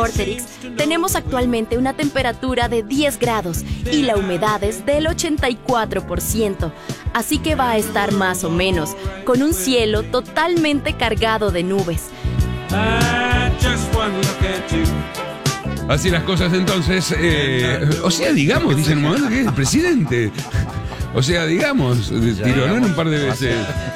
Vorterix, tenemos actualmente una temperatura de 10 grados y la humedad es del 84%, así que va a estar más o menos, con un cielo totalmente cargado de nubes. Así las cosas entonces, o sea, digamos, dicen un momento que es el presidente. O sea, digamos, tiró en un par de veces.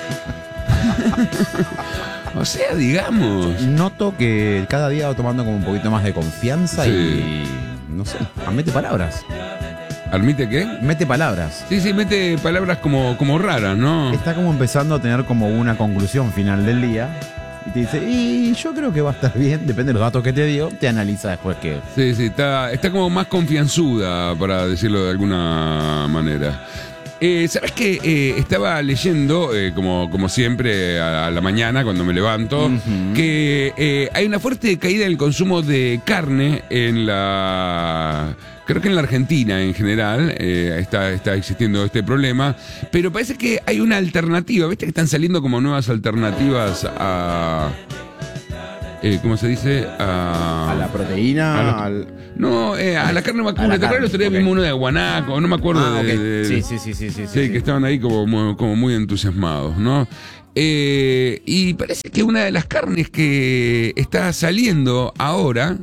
O sea, digamos. Noto que cada día va tomando como un poquito más de confianza Sí. y, no sé, mete palabras. ¿Admite qué? Mete palabras. Sí, mete palabras como raras, ¿no? Está como empezando a tener como una conclusión final del día. Y te dice, y yo creo que va a estar bien, depende de los datos que te dio, te analiza después que... Sí, está como más confianzuda, para decirlo de alguna manera. ¿Sabes qué? Estaba leyendo, como siempre, a la mañana cuando me levanto, que hay una fuerte caída en el consumo de carne creo que en la Argentina en general está existiendo este problema, pero parece que hay una alternativa. ¿Viste que están saliendo como nuevas alternativas a... ¿cómo se dice? A la proteína, a la carne vacuna. ¿Te acuerdas el otro día vimos uno de guanaco? No me acuerdo Sí, que estaban ahí como muy entusiasmados, ¿no? Y parece que una de las carnes que está saliendo ahora...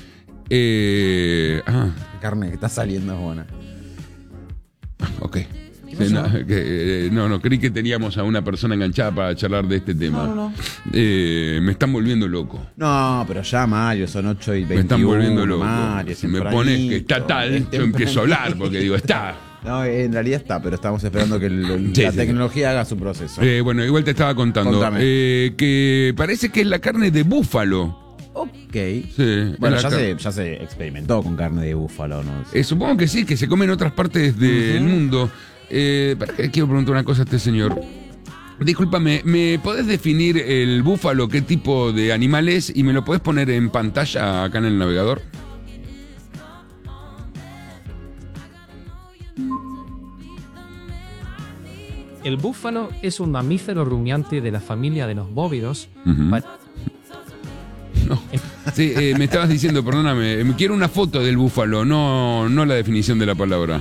carne que está saliendo es buena. Ok. No, creí que teníamos a una persona enganchada para charlar de este tema. No. Me están volviendo loco. No, pero ya Mario, son 8:21. Me están volviendo loco. Mario, Si me pones que está tal, yo empiezo a hablar porque digo, está. No, en realidad está, pero estamos esperando que la tecnología haga su proceso. Bueno, igual te estaba contando que parece que es la carne de búfalo. Ok. Sí, bueno, ya se experimentó con carne de búfalo, ¿no? Supongo que sí, que se come en otras partes del mundo. Quiero preguntar una cosa a este señor. Discúlpame, ¿me podés definir el búfalo, qué tipo de animal es, y me lo podés poner en pantalla acá en el navegador? El búfalo es un mamífero rumiante de la familia de los bóvidos. No. Sí, me estabas diciendo, perdóname, quiero una foto del búfalo, no la definición de la palabra.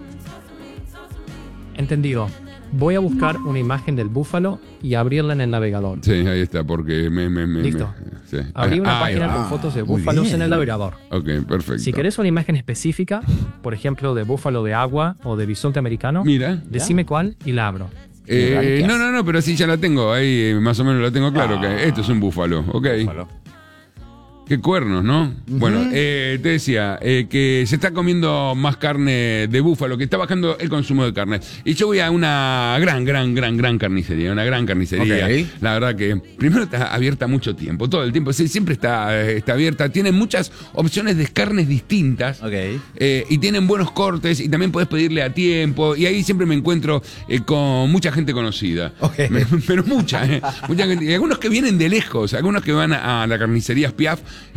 Entendido. Voy a buscar una imagen del búfalo y abrirla en el navegador. Sí, ahí está, porque Listo. Sí. Abrí una página con fotos de búfalos en el navegador. Ok, perfecto. Si querés una imagen específica, por ejemplo, de búfalo de agua o de bisonte americano, mira, decime cuál y la abro. No, pero sí ya la tengo, ahí más o menos la tengo claro, que esto es un búfalo, ok. Búfalo. Qué cuernos, ¿no? Bueno, te decía que se está comiendo más carne de búfalo, que está bajando el consumo de carne. Y yo voy a una gran carnicería, una gran carnicería. Okay. La verdad que primero está abierta mucho tiempo, todo el tiempo, sí, siempre está abierta. Tienen muchas opciones de carnes distintas. Ok. Y tienen buenos cortes y también podés pedirle a tiempo. Y ahí siempre me encuentro con mucha gente conocida. Okay. Pero mucha gente. Y algunos que vienen de lejos, algunos que van a la carnicería Piaf.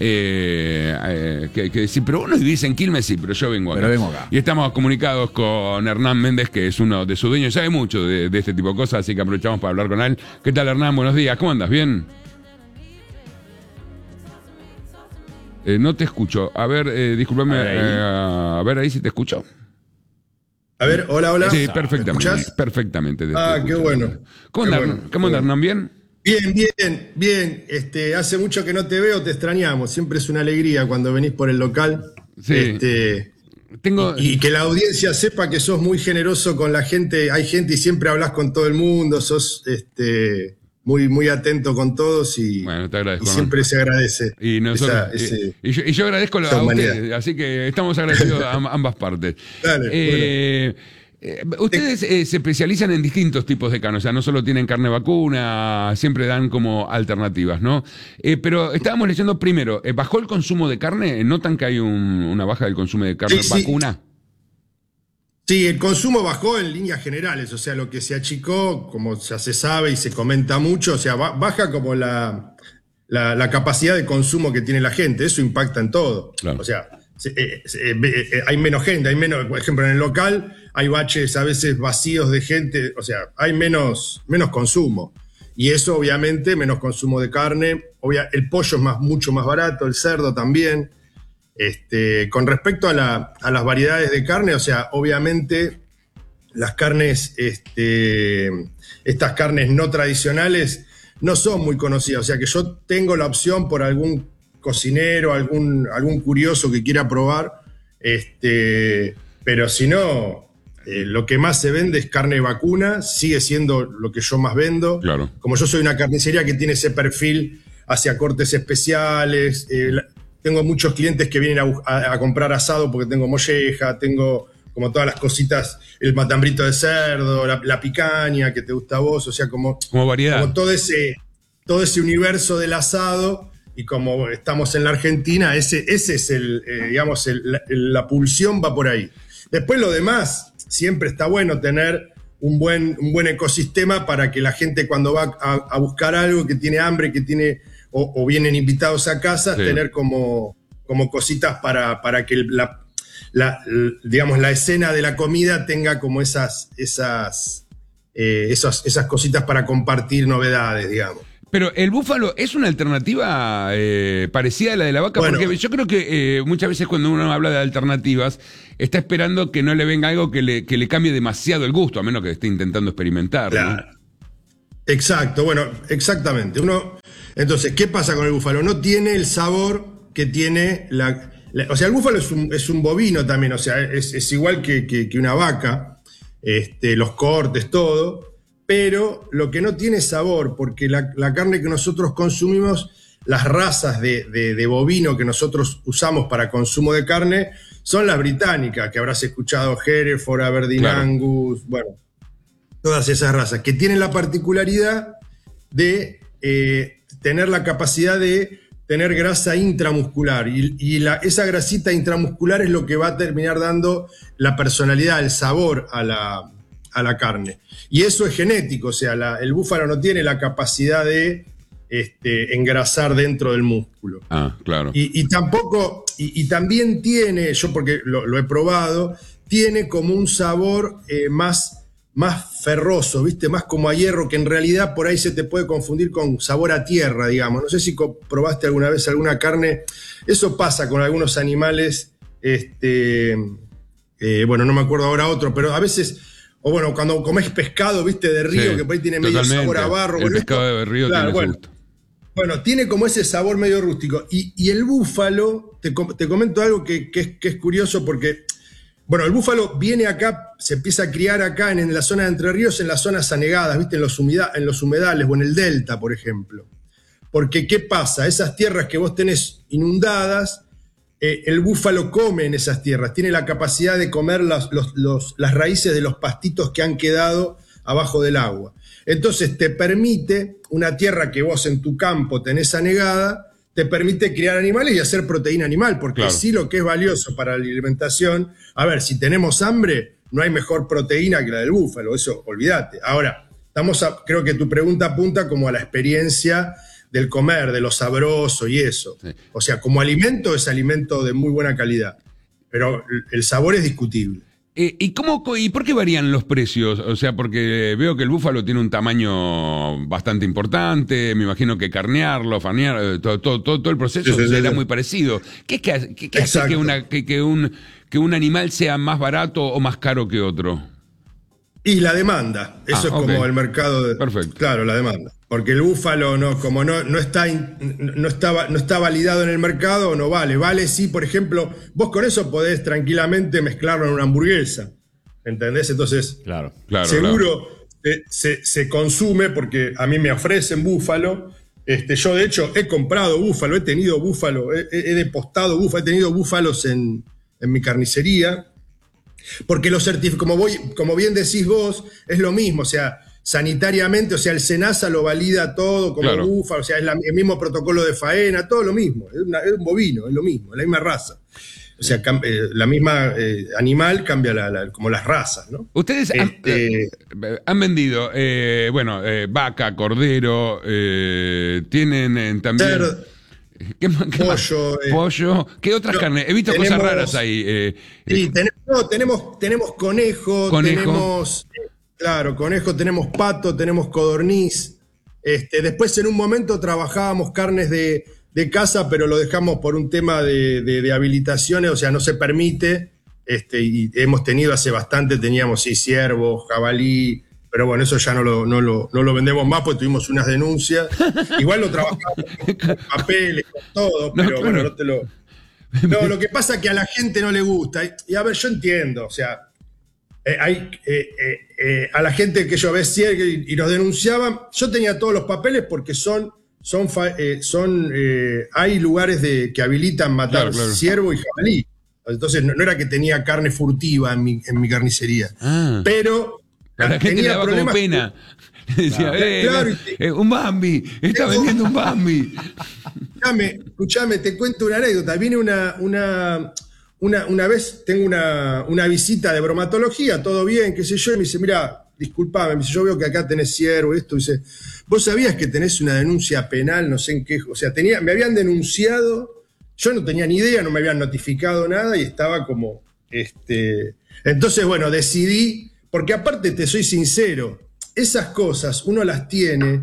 Que decir, pero vos no vivís en Quilmes, sí, pero yo vengo acá. Y estamos comunicados con Hernán Méndez, que es uno de sus dueños, sabe mucho de este tipo de cosas, así que aprovechamos para hablar con él. ¿Qué tal, Hernán? Buenos días, ¿cómo andas? ¿Bien? No te escucho. A ver, discúlpame, a ver ahí si te escucho. A ver, hola. Sí, perfectamente. ¿Me escuchás? Perfectamente. Qué bueno. ¿Cómo andas, Hernán? ¿Bien? Bien. Hace mucho que no te veo, te extrañamos. Siempre es una alegría cuando venís por el local. Sí. Y que la audiencia sepa que sos muy generoso con la gente. Hay gente y siempre hablas con todo el mundo. Sos muy atento con todos y, bueno, te agradezco, y siempre se agradece. Y nosotros, y yo agradezco a ustedes, así que estamos agradecidos a ambas partes. Dale, ustedes se especializan en distintos tipos de carne, o sea, no solo tienen carne vacuna, siempre dan como alternativas, ¿no? Pero estábamos leyendo primero, ¿bajó el consumo de carne? ¿Notan que hay una baja del consumo de carne vacuna? Sí, el consumo bajó en líneas generales, o sea, lo que se achicó, como ya se sabe y se comenta mucho, o sea, baja como la capacidad de consumo que tiene la gente, eso impacta en todo. Claro. O sea, hay menos gente, por ejemplo, en el local hay baches a veces vacíos de gente, o sea, hay menos consumo. y eso obviamente menos consumo de carne. El pollo es mucho más barato, el cerdo también. Con respecto a las variedades de carne, o sea, obviamente las carnes, estas carnes no tradicionales no son muy conocidas, o sea que yo tengo la opción por algún cocinero, algún curioso que quiera probar, pero si no, lo que más se vende es carne vacuna, sigue siendo lo que yo más vendo. Claro. Como yo soy una carnicería que tiene ese perfil hacia cortes especiales, tengo muchos clientes que vienen a comprar asado porque tengo molleja, tengo como todas las cositas, el matambrito de cerdo, la picaña que te gusta a vos, o sea, como variedad. Como todo ese universo del asado, y como estamos en la Argentina, ese es la pulsión va por ahí. Después lo demás, siempre está bueno tener un buen ecosistema para que la gente cuando va a buscar algo, que tiene hambre, que tiene o vienen invitados a casa, tener como cositas para que la escena de la comida tenga como esas cositas para compartir novedades, digamos. Pero el búfalo es una alternativa parecida a la de la vaca, Bueno, porque yo creo que muchas veces cuando uno habla de alternativas, está esperando que no le venga algo que le cambie demasiado el gusto, a menos que esté intentando experimentar. claro. ¿No? Exacto, bueno, exactamente. Entonces, ¿qué pasa con el búfalo? No tiene el sabor que tiene o sea, el búfalo es un bovino también, o sea, es igual que una vaca, los cortes, todo, pero lo que no tiene sabor, porque la carne que nosotros consumimos, las razas de bovino que nosotros usamos para consumo de carne, son las británicas, que habrás escuchado, Hereford, Aberdeen, claro. Angus, bueno, todas esas razas, que tienen la particularidad de tener la capacidad de tener grasa intramuscular, y esa grasita intramuscular es lo que va a terminar dando la personalidad, el sabor a la carne. Y eso es genético, o sea, el búfalo no tiene la capacidad de engrasar dentro del músculo. Ah, claro. Y tampoco, y también tiene, yo porque lo he probado, tiene como un sabor más ferroso, ¿viste? Más como a hierro, que en realidad por ahí se te puede confundir con sabor a tierra, digamos. No sé si probaste alguna vez alguna carne. Eso pasa con algunos animales, bueno, no me acuerdo ahora otro, pero a veces, o bueno, cuando comés pescado, ¿viste? De río, Sí, que por ahí tiene medio sabor a barro. El Bueno, pescado de río tiene ese gusto. Bueno, tiene como ese sabor medio rústico. Y el búfalo, te comento algo que es curioso porque, bueno, el búfalo viene acá, se empieza a criar acá en la zona de Entre Ríos, en las zonas anegadas, ¿viste? En los humedales o en el delta, por ejemplo. Porque, ¿qué pasa? Esas tierras que vos tenés inundadas, el búfalo come en esas tierras, tiene la capacidad de comer las raíces de los pastitos que han quedado abajo del agua. Entonces te permite, una tierra que vos en tu campo tenés anegada, te permite criar animales y hacer proteína animal, porque claro. Sí, lo que es valioso para la alimentación, a ver, si tenemos hambre, no hay mejor proteína que la del búfalo, eso olvídate. Ahora, creo que tu pregunta apunta como a la experiencia del comer, de lo sabroso y eso. Sí. O sea, como alimento es alimento de muy buena calidad, pero el sabor es discutible. ¿Y por qué varían los precios? O sea, porque veo que el búfalo tiene un tamaño bastante importante, me imagino que carnearlo, fanear, todo el proceso será muy parecido. ¿Qué hace que un animal sea más barato o más caro que otro? Y la demanda, eso es como el mercado. Perfecto. Claro, la demanda. Porque el búfalo no está validado en el mercado, no vale. Vale, sí, por ejemplo, vos con eso podés tranquilamente mezclarlo en una hamburguesa. ¿Entendés? Entonces, claro. seguro se consume porque a mí me ofrecen búfalo. Yo, de hecho, he comprado búfalo, he tenido búfalo, he depostado búfalo, he tenido búfalos en mi carnicería. Porque como bien decís vos, es lo mismo, o sea, sanitariamente, o sea, el SENASA lo valida todo como búfalo, o sea, es el mismo protocolo de faena, todo lo mismo, es un bovino, es lo mismo, es la misma raza. O sea, la misma animal cambia como las razas, ¿no? Ustedes han vendido, vaca, cordero, tienen también... ¿Qué pollo. Pollo. ¿Qué otras carnes? He visto cosas raras ahí. Sí, tenemos conejo, tenemos... Claro, conejo, tenemos pato, tenemos codorniz, Después en un momento trabajábamos carnes de casa, pero lo dejamos por un tema de habilitaciones, o sea, no se permite. Y hemos tenido hace bastante, teníamos ciervo, jabalí, pero bueno, eso ya no lo vendemos más, porque tuvimos unas denuncias. Igual lo trabajamos con papeles, con todo, pero bueno, no te lo... No, lo que pasa es que a la gente no le gusta. Y a ver, yo entiendo, o sea, a la gente que yo veía y nos denunciaban, yo tenía todos los papeles porque hay lugares que habilitan matar ciervo y jabalí. Entonces no era que tenía carne furtiva en mi carnicería. Pero la gente le daba como pena. Decía, un Bambi, está vendiendo un Bambi. Escuchame, te cuento una anécdota. Viene una vez, tengo una visita de bromatología, todo bien, qué sé yo, y me dice, mira, disculpame, me dice, yo veo que acá tenés ciervo, esto, y dice, ¿vos sabías que tenés una denuncia penal, no sé en qué? O sea, me habían denunciado. Yo no tenía ni idea, no me habían notificado nada y estaba como... Entonces, bueno, decidí, porque aparte te soy sincero, esas cosas uno las tiene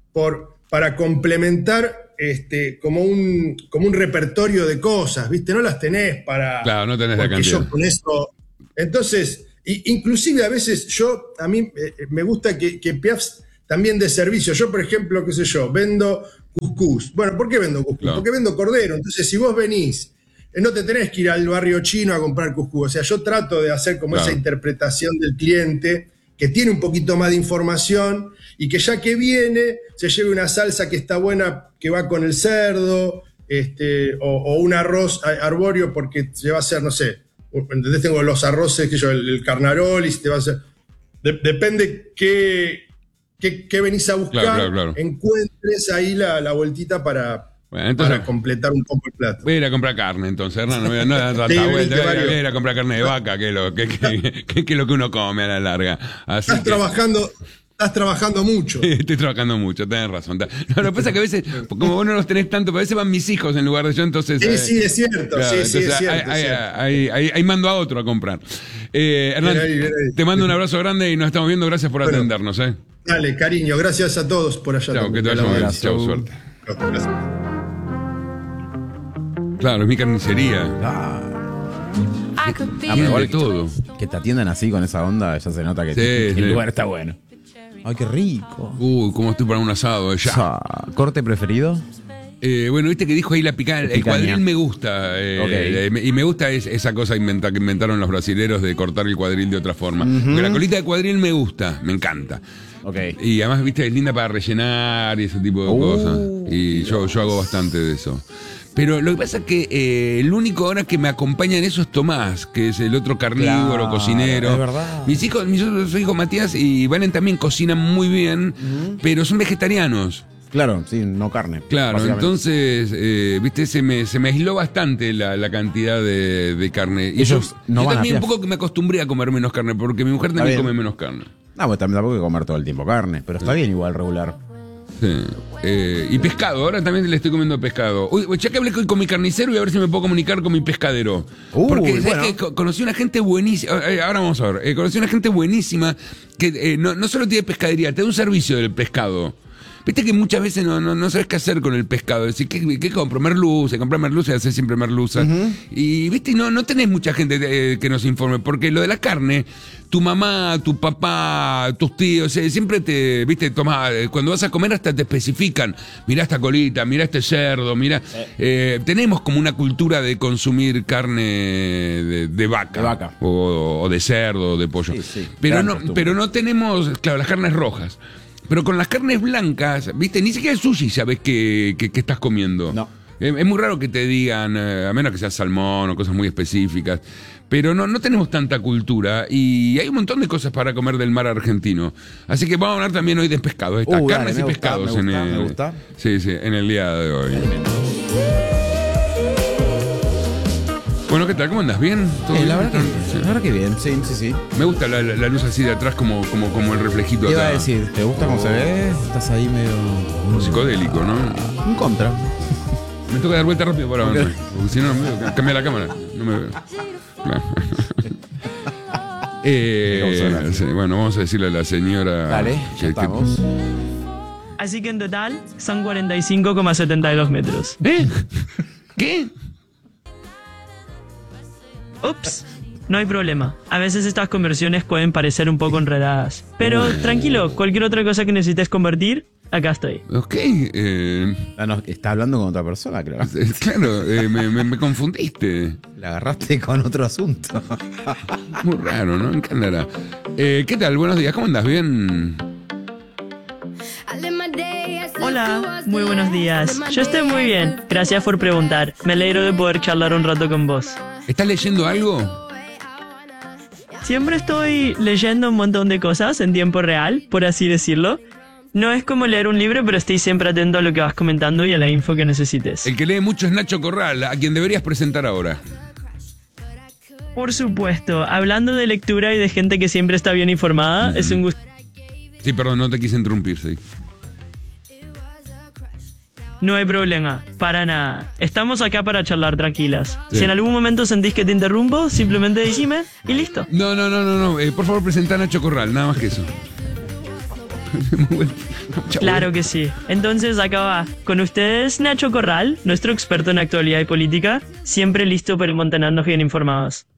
para complementar como un repertorio de cosas, ¿viste? No las tenés para... Claro, no tenés la cantidad. Yo con eso... Entonces, inclusive a veces a mí me gusta que Piaf también dé servicio. Yo, por ejemplo, qué sé yo, vendo... cuscús. Bueno, ¿por qué vendo cuscús? Claro. Porque vendo cordero. Entonces, si vos venís, no te tenés que ir al barrio chino a comprar cuscús. O sea, yo trato de hacer como esa interpretación del cliente que tiene un poquito más de información y que ya que viene, se lleve una salsa que está buena, que va con el cerdo, o un arroz arbóreo porque se va a hacer, no sé, ¿entendés? Tengo los arroces, que yo, el carnarol, y se te va a hacer... Depende qué venís a buscar, claro. Encuentres ahí la vueltita para completar un poco el plato. Voy a ir a comprar carne, entonces, Hernán, no da tanta vuelta. Voy a ir a comprar carne de vaca, que es lo que uno come a la larga. Estás trabajando mucho. Estoy trabajando mucho, tenés razón. No, lo que pasa es que a veces, como vos no los tenés tanto, a veces van mis hijos en lugar de yo, entonces... Sí, es cierto. Claro, es cierto. Ahí mando a otro a comprar. Hernán, te mando un abrazo grande y nos estamos viendo. Gracias por atendernos. Dale, cariño. Gracias a todos por allá. Chao, que te vaya muy bien. Chao, suerte. Claro, es mi carnicería. Igual todo. Que te atiendan así con esa onda, ya se nota que el lugar está bueno. Ay, qué rico. Cómo estoy para un asado ya. ¿Corte preferido? Bueno, viste que dijo ahí la picaña. El cuadril me gusta. Y me gusta esa cosa que inventaron los brasileros de cortar el cuadril de otra forma. Porque la colita de cuadril me gusta, me encanta. Y además, viste, es linda para rellenar y ese tipo de cosas. Y yo hago bastante de eso. Pero lo que pasa es que el único ahora que me acompaña en eso es Tomás, que es el otro carnívoro, cocinero. Es verdad. Mis otros hijos Matías y Valen también cocinan muy bien, pero son vegetarianos. Claro, sí, no carne. Claro, entonces, viste, se me aisló bastante la cantidad de carne. Y ellos no yo van también a un poco que me acostumbré a comer menos carne, porque mi mujer también come menos carne. No, pues tampoco hay que comer todo el tiempo carne, pero está bien igual regular. Sí. Y pescado, ahora también le estoy comiendo pescado. Uy, ya que hablé con mi carnicero, voy a ver si me puedo comunicar con mi pescadero. Porque ¿sabes qué? Conocí una gente buenísima. Ahora vamos a ver. Conocí una gente buenísima que no solo tiene pescadería, te da un servicio del pescado. Viste que muchas veces no sabes qué hacer con el pescado. Decir, ¿qué compro? Merluza. Comprar merluza y hacer siempre merluza. Y viste, no tenés mucha gente que nos informe. Porque lo de la carne, tu mamá, tu papá, tus tíos, siempre viste, cuando vas a comer hasta te especifican. Mirá esta colita, mirá este cerdo, mirá. Tenemos como una cultura de consumir carne de vaca. De vaca. O de cerdo, o de pollo. Sí, pero no tenemos, claro, las carnes rojas. Pero con las carnes blancas, viste, ni siquiera el sushi sabes qué estás comiendo. No. Es muy raro que te digan, a menos que sea salmón o cosas muy específicas. Pero no tenemos tanta cultura y hay un montón de cosas para comer del mar argentino. Así que vamos a hablar también hoy de pescado. Carnes y pescados. Me gusta. Sí, en el día de hoy. Bueno, ¿qué tal? ¿Cómo andas? ¿Bien? La verdad que bien, sí. Me gusta la luz así de atrás como el reflejito ¿Qué acá. iba a decir? ¿Te gusta cómo se ve? Estás ahí medio... Psicodélico, ¿no? Un contra. Me toca dar vuelta rápido para avanzar. Porque si no, cambia la cámara. No me veo. Claro. Sí, bueno, vamos a decirle a la señora... Dale, ya estamos. Así que en total son 45,72 metros. ¿Qué? Ups, no hay problema. A veces estas conversiones pueden parecer un poco enredadas. Pero tranquilo, cualquier otra cosa que necesites convertir, acá estoy. Ok. Está hablando con otra persona, claro. Claro, me confundiste. La agarraste con otro asunto. Muy raro, ¿no? ¿Qué andará? ¿Qué tal? Buenos días, ¿cómo andas? ¿Bien? Hola, muy buenos días. Yo estoy muy bien. Gracias por preguntar. Me alegro de poder charlar un rato con vos. ¿Estás leyendo algo? Siempre estoy leyendo un montón de cosas en tiempo real, por así decirlo. No es como leer un libro, pero estoy siempre atento a lo que vas comentando y a la info que necesites. El que lee mucho es Nacho Corral, a quien deberías presentar ahora. Por supuesto, hablando de lectura y de gente que siempre está bien informada, es un gusto. Sí, perdón, no te quise interrumpir, sí. No hay problema, para nada. Estamos acá para charlar tranquilas. Sí. Si en algún momento sentís que te interrumpo, simplemente decime y listo. No. Por favor, presenta a Nacho Corral, nada más que eso. Claro que sí. Entonces acá va. Con ustedes, Nacho Corral, nuestro experto en actualidad y política, siempre listo para mantenernos bien informados.